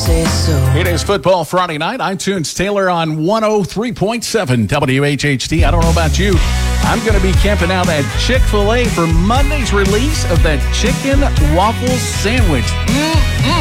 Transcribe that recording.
say so. It is Football Friday night. iTunes Taylor on 103.7 WHHT. I don't know about you. I'm going to be camping out at Chick-fil-A for Monday's release of that chicken waffle sandwich.